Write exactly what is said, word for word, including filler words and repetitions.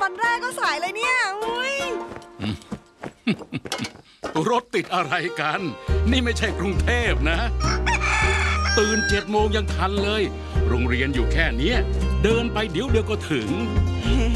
วันแรกก็สายเลยเนี่ยอุ้ยรถติดอะไรกัน นี่ไม่ใช่กรุงเทพนะ ตื่นเจ็ดโมงยังทันเลย โรงเรียนอยู่แค่นี้เดินไปเดี๋ยวเดียวก็ถึง